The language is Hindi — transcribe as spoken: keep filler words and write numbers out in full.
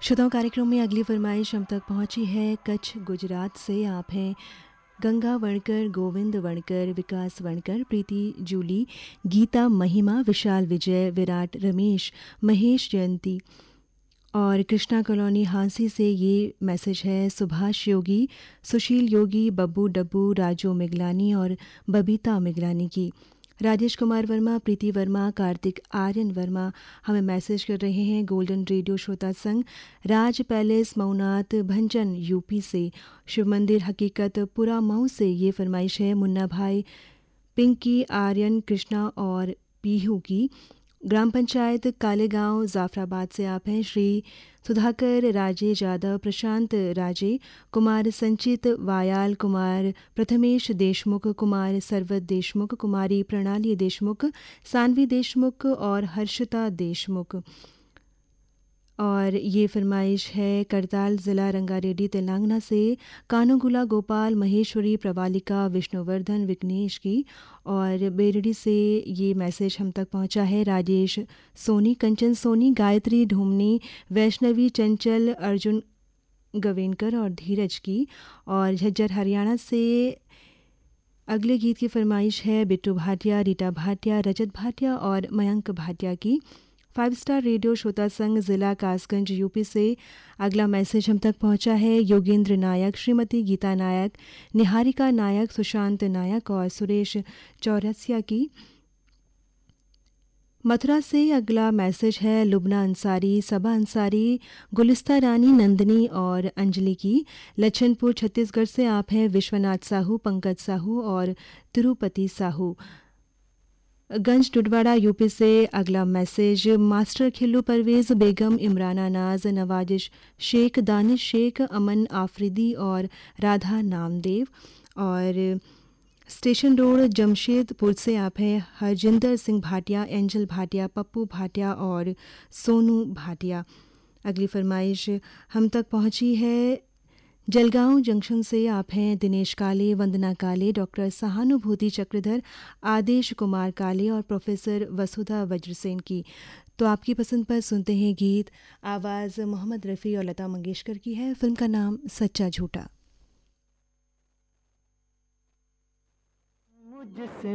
श्रोताओं, कार्यक्रम में अगली फरमाइश हम तक पहुंची है कच्छ गुजरात से। आप हैं गंगा वणकर, गोविंद वणकर, विकास वणकर, प्रीति जूली, गीता महिमा, विशाल विजय, विराट रमेश, महेश जयंती और कृष्णा कॉलोनी हांसी से ये मैसेज है। सुभाष योगी, सुशील योगी, बब्बू डब्बू, राजू मिगलानी और बबीता मिगलानी की। राजेश कुमार वर्मा, प्रीति वर्मा, कार्तिक आर्यन वर्मा हमें मैसेज कर रहे हैं गोल्डन रेडियो श्रोता संघ, राज पैलेस मऊनात भंजन यूपी से। शिव मंदिर हकीकत पुरा मऊ से ये फरमाइश है मुन्ना भाई, पिंकी, आर्यन, कृष्णा और पीहू की। ग्राम पंचायत कालेगांव जाफराबाद से आप हैं श्री सुधाकर राजे यादव, प्रशांत राजे, कुमार संचित वायाल, कुमार प्रथमेश देशमुख, कुमार सरवत देशमुख, कुमारी प्रणाली देशमुख, सानवी देशमुख और हर्षिता देशमुख। और ये फरमाइश है करताल ज़िला रंगारेड्डी तेलंगाना से कानूगुला गोपाल, महेश्वरी, प्रवालिका, विष्णुवर्धन, विघ्नेश की। और बेरडी से ये मैसेज हम तक पहुंचा है राजेश सोनी, कंचन सोनी, गायत्री ढूमनी, वैष्णवी, चंचल, अर्जुन गवेनकर और धीरज की। और झज्जर हरियाणा से अगले गीत की फरमाइश है बिट्टू भाटिया, रीटा भाटिया, रजत भाटिया और मयंक भाटिया की। फाइव स्टार रेडियो श्रोता संघ ज़िला कासगंज यूपी से अगला मैसेज हम तक पहुंचा है योगेंद्र नायक, श्रीमती गीता नायक, निहारिका नायक, सुशांत नायक और सुरेश चौरसिया की। मथुरा से अगला मैसेज है लुबना अंसारी, सबा अंसारी, गुलिस्ता रानी, नंदनी और अंजलि की। लच्छनपुर छत्तीसगढ़ से आप हैं विश्वनाथ साहू, पंकज साहू और तिरुपति साहू। गंज डुडवाड़ा यूपी से अगला मैसेज मास्टर खिल्लू परवेज़, बेगम इमराना नाज, नवाजिश शेख, दानिश शेख, अमन आफरीदी और राधा नामदेव। और स्टेशन रोड जमशेदपुर से आप हैं हरजिंदर सिंह भाटिया, एंजल भाटिया, पप्पू भाटिया और सोनू भाटिया। अगली फरमाइश हम तक पहुंची है जलगांव जंक्शन से आप हैं दिनेश काले, वंदना काले, डॉक्टर सहानुभूति चक्रधर, आदेश कुमार काले और प्रोफेसर वसुधा वज्रसेन की। तो आपकी पसंद पर सुनते हैं गीत। आवाज़ मोहम्मद रफ़ी और लता मंगेशकर की है। फिल्म का नाम सच्चा झूठा। मुझसे